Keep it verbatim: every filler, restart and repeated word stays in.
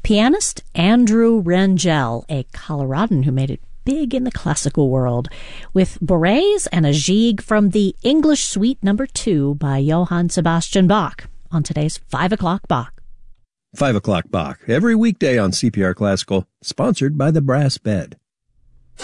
pianist Andrew Rangel, a Coloradan who made it big in the classical world, with Bourrées and a Gigue from the English Suite Number Two by Johann Sebastian Bach on today's Five O'Clock Bach. Five O'Clock Bach, every weekday on C P R Classical, sponsored by the Brass Bed.